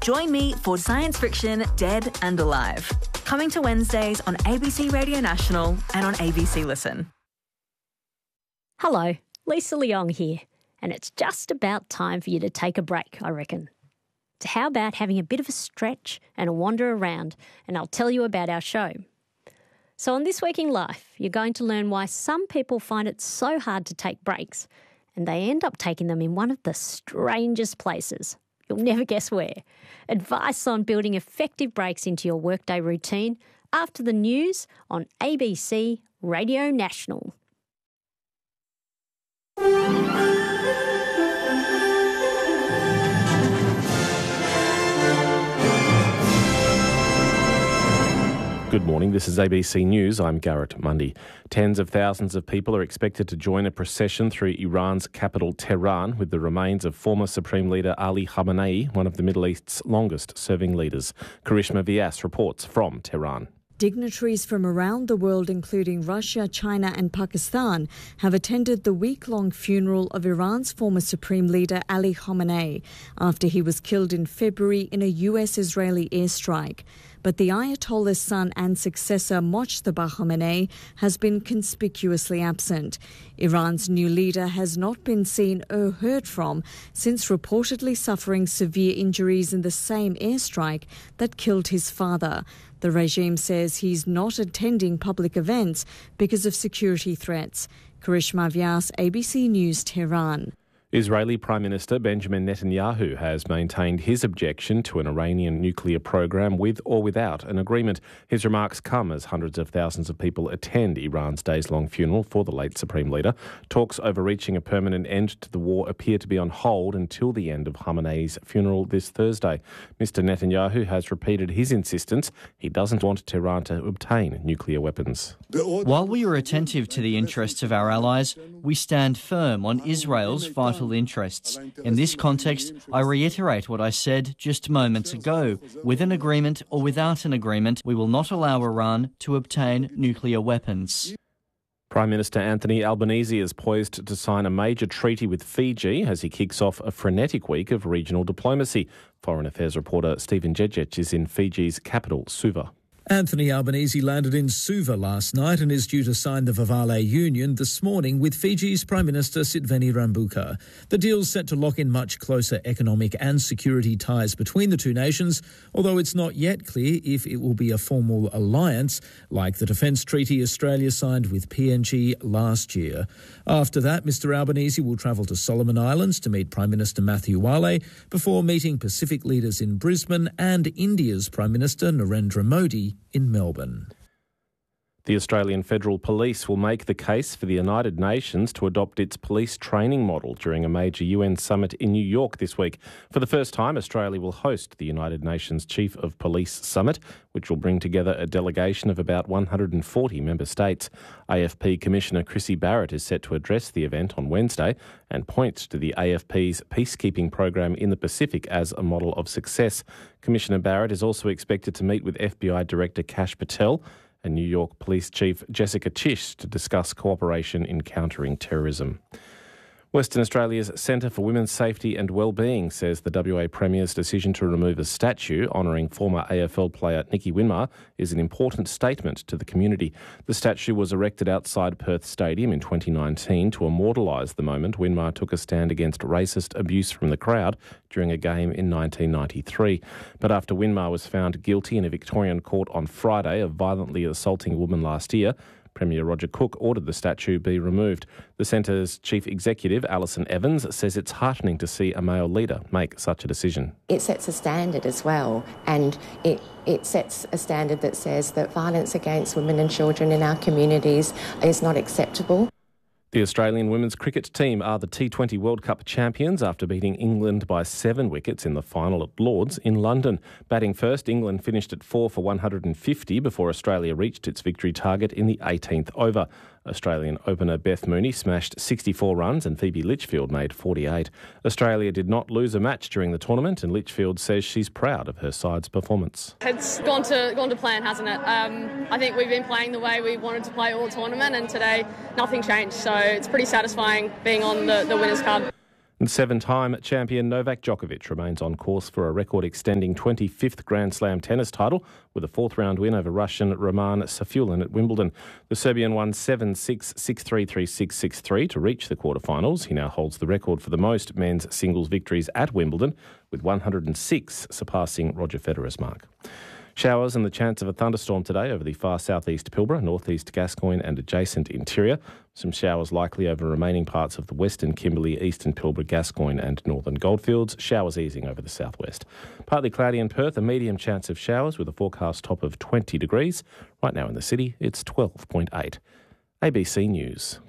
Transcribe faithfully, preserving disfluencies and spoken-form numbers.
Join me for science fiction Dead and Alive. Coming to Wednesdays on A B C Radio National and on A B C Listen. Hello, Lisa Leong here, and it's just about time for you to take a break, I reckon. So how about having a bit of a stretch and a wander around, and I'll tell you about our show. So on This Week in Life, you're going to learn why some people find it so hard to take breaks, and they end up taking them in one of the strangest places. You'll never guess where. Advice on building effective breaks into your workday routine after the news on A B C Radio National. Good morning, this is A B C News. I'm Garrett Mundy. Tens of thousands of people are expected to join a procession through Iran's capital Tehran with the remains of former Supreme Leader Ali Khamenei, one of the Middle East's longest-serving leaders. Karishma Vyas reports from Tehran. Dignitaries from around the world, including Russia, China and Pakistan, have attended the week-long funeral of Iran's former Supreme Leader Ali Khamenei after he was killed in February in a U S-Israeli airstrike. But the Ayatollah's son and successor, Mojtaba Khamenei, has been conspicuously absent. Iran's new leader has not been seen or heard from since reportedly suffering severe injuries in the same airstrike that killed his father. The regime says he's not attending public events because of security threats. Karishma Vyas, A B C News, Tehran. Israeli Prime Minister Benjamin Netanyahu has maintained his objection to an Iranian nuclear program with or without an agreement. His remarks come as hundreds of thousands of people attend Iran's days-long funeral for the late Supreme Leader. Talks over reaching a permanent end to the war appear to be on hold until the end of Khamenei's funeral this Thursday. Mister Netanyahu has repeated his insistence he doesn't want Tehran to obtain nuclear weapons. While we are attentive to the interests of our allies, we stand firm on Israel's vital interests. In this context, I reiterate what I said just moments ago. With an agreement or without an agreement, we will not allow Iran to obtain nuclear weapons. Prime Minister Anthony Albanese is poised to sign a major treaty with Fiji as he kicks off a frenetic week of regional diplomacy. Foreign Affairs reporter Stephen Jejic is in Fiji's capital, Suva. Anthony Albanese landed in Suva last night and is due to sign the Vavale Union this morning with Fiji's Prime Minister Sitveni Rabuka. The deal's set to lock in much closer economic and security ties between the two nations, although it's not yet clear if it will be a formal alliance like the defence treaty Australia signed with P N G last year. After that, Mister Albanese will travel to Solomon Islands to meet Prime Minister Matthew Wale before meeting Pacific leaders in Brisbane and India's Prime Minister Narendra Modi in Melbourne. The Australian Federal Police will make the case for the United Nations to adopt its police training model during a major U N summit in New York this week. For the first time, Australia will host the United Nations Chief of Police Summit, which will bring together a delegation of about one hundred forty member states. A F P Commissioner Chrissy Barrett is set to address the event on Wednesday and points to the A F P's peacekeeping program in the Pacific as a model of success. Commissioner Barrett is also expected to meet with F B I Director Kash Patel and New York Police Chief Jessica Tisch to discuss cooperation in countering terrorism. Western Australia's Centre for Women's Safety and Wellbeing says the W A Premier's decision to remove a statue honouring former A F L player Nicky Winmar is an important statement to the community. The statue was erected outside Perth Stadium in twenty nineteen to immortalise the moment Winmar took a stand against racist abuse from the crowd during a game in nineteen ninety-three. But after Winmar was found guilty in a Victorian court on Friday of violently assaulting a woman last year, Premier Roger Cook ordered the statue be removed. The Centre's Chief Executive, Alison Evans, says it's heartening to see a male leader make such a decision. It sets a standard as well, and it, it sets a standard that says that violence against women and children in our communities is not acceptable. The Australian women's cricket team are the T twenty World Cup champions after beating England by seven wickets in the final at Lords in London. Batting first, England finished at four for one hundred fifty before Australia reached its victory target in the eighteenth over. Australian opener Beth Mooney smashed sixty-four runs and Phoebe Litchfield made forty-eight. Australia did not lose a match during the tournament, and Litchfield says she's proud of her side's performance. It's gone to gone to plan, hasn't it? Um, I think we've been playing the way we wanted to play all tournament, and today nothing changed. So it's pretty satisfying being on the, the winners' card. And seven-time champion Novak Djokovic remains on course for a record-extending twenty-fifth Grand Slam tennis title with a fourth-round win over Russian Roman Safulin at Wimbledon. The Serbian won seven six, six three, three six, six three to reach the quarterfinals. He now holds the record for the most men's singles victories at Wimbledon, with one hundred six, surpassing Roger Federer's mark. Showers and the chance of a thunderstorm today over the far southeast Pilbara, northeast Gascoyne and adjacent interior. Some showers likely over remaining parts of the western Kimberley, eastern Pilbara, Gascoyne and northern Goldfields. Showers easing over the southwest. Partly cloudy in Perth, a medium chance of showers with a forecast top of twenty degrees. Right now in the city, it's twelve point eight. A B C News.